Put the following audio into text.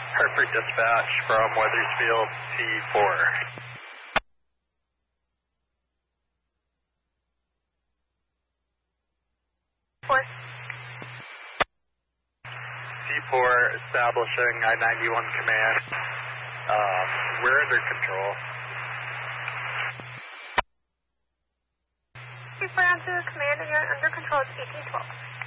Hartford Dispatch from Weathersfield C4. C4 establishing I-91 command. We're under control. C4 onto command and you're under control. It's 1812.